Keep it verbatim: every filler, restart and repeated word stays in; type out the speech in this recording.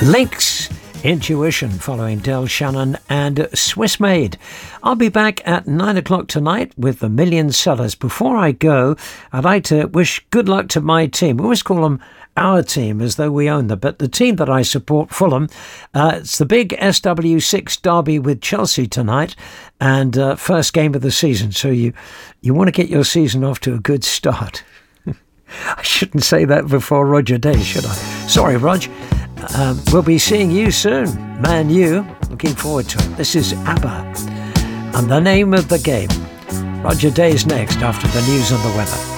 Lynx Intuition following Del Shannon and Swiss Made. I'll be back at nine o'clock tonight with the Million Sellers. Before I go, I'd like to wish good luck to my team. We always call them our team as though we own them, but the team that I support, Fulham, uh, it's the big S W six derby with Chelsea tonight, and uh, first game of the season, so you, you want to get your season off to a good start. I shouldn't say that before Roger Day, should I? Sorry, Rog. Um, we'll be seeing you soon. Man, you. Looking forward to it. This is ABBA and the name of the game. Roger Day's next after the news and the weather.